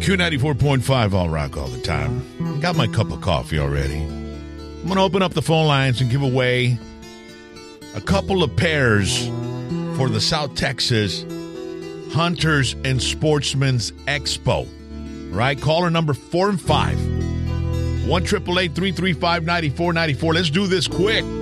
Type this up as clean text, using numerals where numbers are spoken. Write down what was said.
Q94.5 All Rock all the time. Got my cup of coffee already. I'm going to open up the phone lines and give away a couple of pairs for the South Texas Hunters and Sportsmen's Expo. Right? Caller number 4 and 5. 1-888-335-9494. Let's do this quick.